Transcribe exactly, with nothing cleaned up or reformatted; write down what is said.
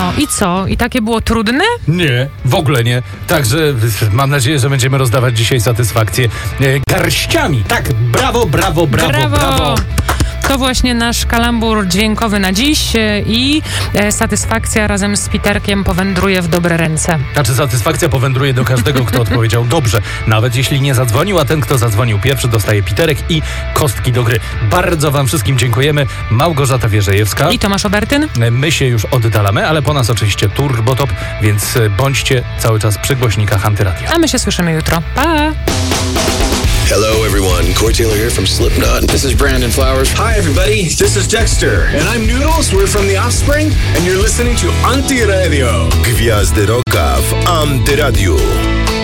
No i co? I takie było trudne? Nie, w ogóle nie. Także mam nadzieję, że będziemy rozdawać dzisiaj satysfakcję e, garściami. Tak, brawo, brawo, brawo, brawo. brawo. To właśnie nasz kalambur dźwiękowy na dziś i e, satysfakcja razem z Piterkiem powędruje w dobre ręce. Znaczy satysfakcja powędruje do każdego, kto odpowiedział dobrze. Nawet jeśli nie zadzwonił, a ten, kto zadzwonił pierwszy, dostaje Piterek i kostki do gry. Bardzo wam wszystkim dziękujemy. Małgorzata Wierzejewska i Tomasz Obertyn. My się już oddalamy, ale po nas oczywiście Turbotop, więc bądźcie cały czas przy głośnikach Antyradia. A my się słyszymy jutro. Pa! Hello, everyone. Corey Taylor here from Slipknot. This is Brandon Flowers. Hi, everybody. This is Dexter. And I'm Noodles. We're from The Offspring. And you're listening to Antyradio. Gwiazdy Rocka w Antyradiu.